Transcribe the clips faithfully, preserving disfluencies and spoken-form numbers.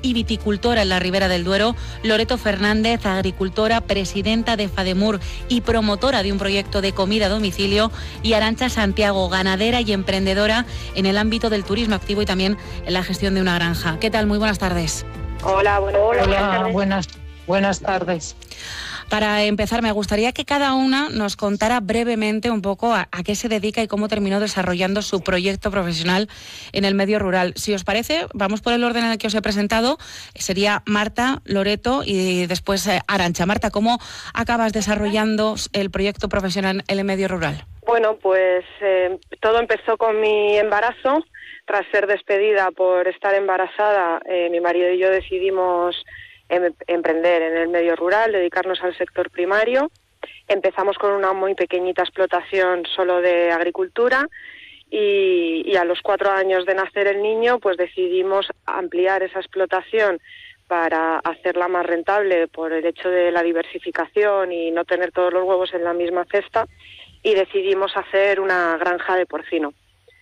y viticultora en la Ribera del Duero, Loreto Fernández, agricultora, presidenta de FADEMUR y promotora de un proyecto de comida a domicilio, y Arantxa Santiago, ganadera y emprendedora en el ámbito del turismo activo y también en la gestión de una granja. ¿Qué tal? Muy buenas tardes. Hola, bueno, hola, buenas hola tardes. buenas, buenas tardes. Para empezar, me gustaría que cada una nos contara brevemente un poco a, a qué se dedica y cómo terminó desarrollando su proyecto profesional en el medio rural. Si os parece, vamos por el orden en el que os he presentado. Sería Marta, Loreto y después eh, Arantxa. Marta, ¿cómo acabas desarrollando el proyecto profesional en el medio rural? Bueno, pues eh, todo empezó con mi embarazo. Tras ser despedida por estar embarazada, eh, mi marido y yo decidimos em- emprender en el medio rural, dedicarnos al sector primario. Empezamos con una muy pequeñita explotación solo de agricultura y, y a los cuatro años de nacer el niño, pues decidimos ampliar esa explotación para hacerla más rentable por el hecho de la diversificación y no tener todos los huevos en la misma cesta, y decidimos hacer una granja de porcino.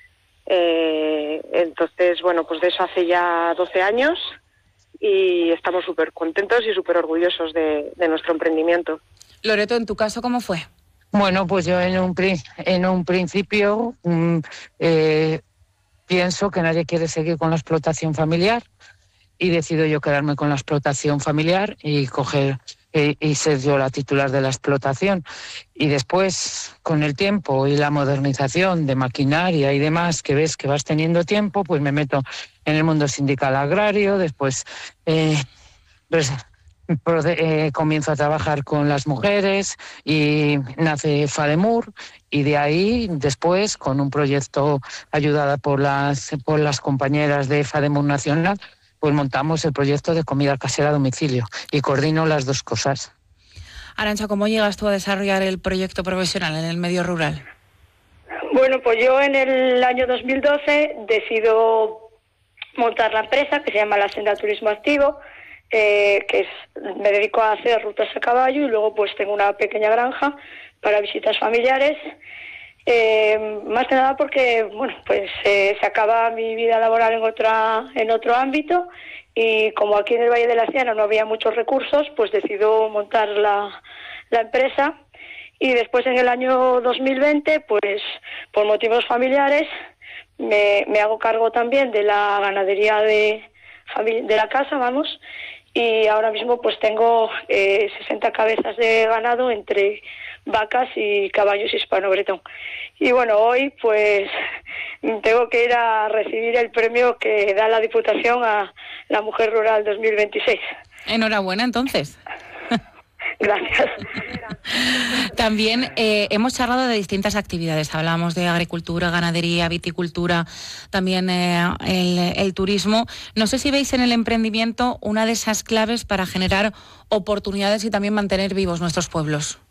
Eh, entonces, bueno, pues de eso hace ya doce años y estamos súper contentos y súper orgullosos de, de nuestro emprendimiento. Loreto, ¿en tu caso cómo fue? Bueno, pues yo en un, pri- en un principio um, eh, pienso que nadie quiere seguir con la explotación familiar y decido yo quedarme con la explotación familiar y coger eh, y ser yo la titular de la explotación. Y después, con el tiempo y la modernización de maquinaria y demás, que ves que vas teniendo tiempo, pues me meto en el mundo sindical agrario. Después eh, pues, eh, comienzo a trabajar con las mujeres y nace FADEMUR, y de ahí después, con un proyecto ayudada por las, por las compañeras de FADEMUR Nacional, pues montamos el proyecto de comida casera a domicilio y coordino las dos cosas. Arantxa, ¿cómo llegas tú a desarrollar el proyecto profesional en el medio rural? Bueno, pues yo en el año dos mil doce decido montar la empresa que se llama La Senda Turismo Activo, eh, que es, me dedico a hacer rutas a caballo y luego pues tengo una pequeña granja para visitas familiares. Eh, más que nada porque, bueno, pues eh, se acaba mi vida laboral en otra en otro ámbito, y como aquí en el Valle de la Siana no había muchos recursos, pues decido montar la, la empresa. Y después en el año dos mil veinte, pues por motivos familiares, me, me hago cargo también de la ganadería de, de la casa, vamos, y ahora mismo pues tengo eh, sesenta cabezas de ganado entre vacas y caballos hispano-bretón. Y bueno, hoy pues tengo que ir a recibir el premio que da la Diputación a la Mujer Rural dos mil veintiséis. Enhorabuena, entonces. Gracias. También eh, hemos charlado de distintas actividades. Hablamos de agricultura, ganadería, viticultura, también eh, el, el turismo. No sé si veis en el emprendimiento una de esas claves para generar oportunidades y también mantener vivos nuestros pueblos.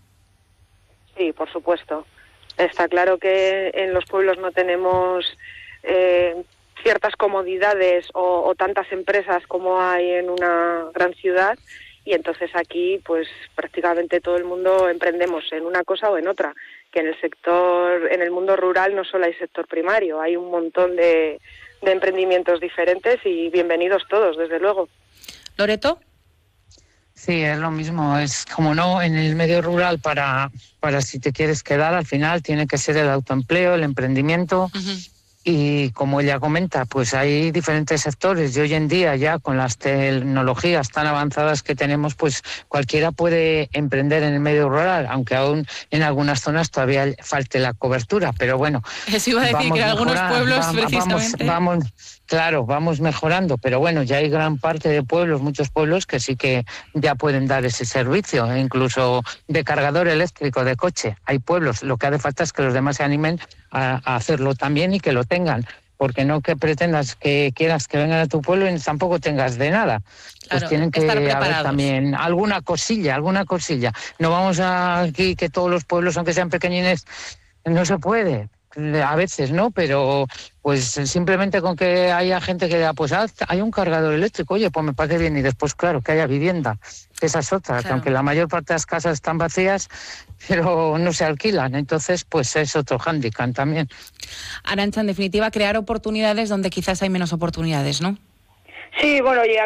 Sí, por supuesto. Está claro que en los pueblos no tenemos eh, ciertas comodidades o, o tantas empresas como hay en una gran ciudad, y entonces aquí pues prácticamente todo el mundo emprendemos en una cosa o en otra, que en el sector, en el mundo rural no solo hay sector primario, hay un montón de, de emprendimientos diferentes, y bienvenidos todos, desde luego. ¿Loreto? Sí, es lo mismo, es como no, en el medio rural para, para si te quieres quedar, al final tiene que ser el autoempleo, el emprendimiento. Uh-huh. Y como ella comenta, pues hay diferentes sectores, y hoy en día ya con las tecnologías tan avanzadas que tenemos, pues cualquiera puede emprender en el medio rural, aunque aún en algunas zonas todavía falte la cobertura, pero bueno. Eso iba a decir que en algunos pueblos vamos, precisamente... Vamos, vamos, claro, vamos mejorando, pero bueno, ya hay gran parte de pueblos, muchos pueblos que sí que ya pueden dar ese servicio, incluso de cargador eléctrico de coche. Hay pueblos, lo que hace falta es que los demás se animen a, a hacerlo también y que lo tengan, porque no que pretendas que quieras que vengan a tu pueblo y tampoco tengas de nada. Pues claro, tienen que haber también alguna cosilla, alguna cosilla. No vamos a aquí que todos los pueblos, aunque sean pequeñines, no se puede. A veces, ¿no? Pero pues simplemente con que haya gente que diga, pues ah, hay un cargador eléctrico, oye, pues me parece bien. Y después, claro, que haya vivienda. Esa es otra, claro. Que aunque la mayor parte de las casas están vacías, pero no se alquilan. Entonces, pues es otro hándicap también. Arantxa, en definitiva, crear oportunidades donde quizás hay menos oportunidades, ¿no? Sí, bueno, y